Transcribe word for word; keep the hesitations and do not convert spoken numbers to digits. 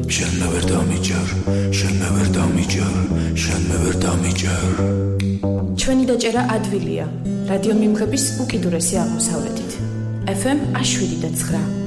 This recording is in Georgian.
შენ მე ვერ დამიჯერ, შენ მე ვერ დამიჯერ, შენ მე ვერ დამიჯერ. ჩვენი დაჭერა ადვილია. რადიო მიმღების უკიდურესი აღმოსავლეთით. ეფ ემ აშ შვიდი და ცხრა.